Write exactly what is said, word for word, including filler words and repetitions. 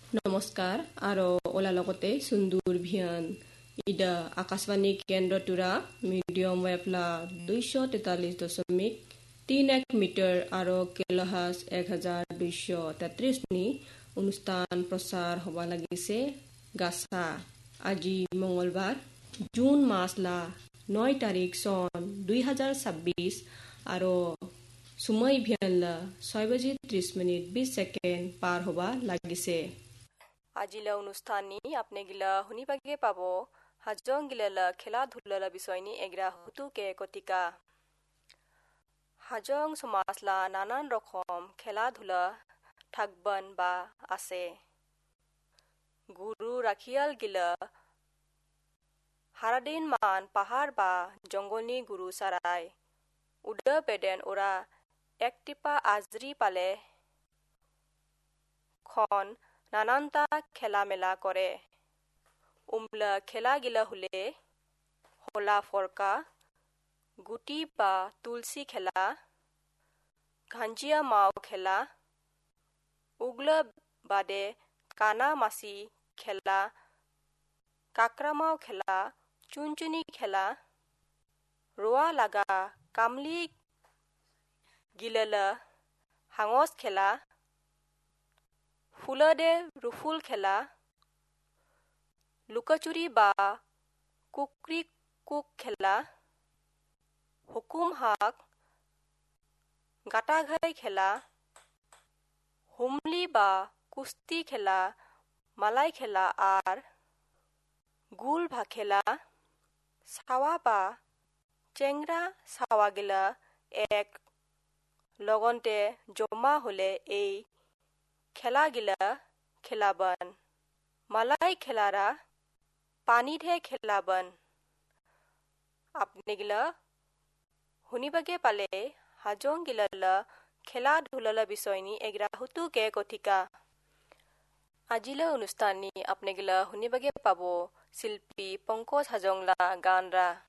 নমস্কাৰ আৰু ওলা লগতে সুন্দৰ ভিয়ান ইডা আকাশবাণী কেন্দ্ৰটোৰা মিডিয়াম ৱেভলা দুইশ তেতাল্লিছ দশমিক তিন এক মিটাৰ আৰু কিলোহাজ এক হাজাৰ দুইশ তেত্ৰিছ নি অনুষ্ঠান প্ৰচাৰ হ'ব লাগিছে গাছা আজি মঙ্গলবাৰ জুন মাসলা নয় তাৰিখ চন দুই হাজাৰ ছাব্বিছ আৰু সময় ভিয়ানলা ছয় বাজি ত্ৰিশ মিনিট বিশ ছেকেণ্ড পাৰ হ'ব লাগিছে আজিলা অনুষ্ঠানী আপনি গিলা শুনিবাগে পাব হাজং গিলা খেলা ধুলা বিষয়নি এগ্রা হুতুকে কতিকা হাজং সমাজলা নানান রকম খেলা ধুলা থাকবান বা আছে গুরু রাখিয়াল গিলা হারাদিন মান পাহাড় বা জঙ্গলনি গুরু সারাই উদা বেদেন ওরা একটিপা আজরি পালে খন নানানটা খেলা মেলা করে উমলা খেলা গিলা হলে হলা ফরকা গুটি বা তুলসী খেলা ঘাঞ্জিয়া মাও খেলা উগলা বাদে কানা মাসি খেলা কাকরামাও খেলা চুনচুনি খেলা রোয়া লাগা কামলি গিলালা হাঙস খেলা ফুলদে রুফুল খেলা লুকাচুরি বা কুকরি কুক খেলা হুকুম হাক গাটাঘাই খেলা হুমলি বা কুস্তি খেলা মালাই খেলা আর গুল ভা খেলা সাওয়া বা চেংরা সাওয়া গিলা এক লগনতে জমা হলে এই খেলা গিলা খেলাবান মালাই খেলারা পানিতে খেলাবান আপনি গিলা শুনিবাগে পালে হাজং গিলা খেলা ধুলালা বিষয়নি এগ্রা হুতুকে কথিকা আজিলা অনুষ্ঠানী আপনি গিলা শুনিবাগে পাব শিল্পী পঙ্কজ হাজংলা গানরা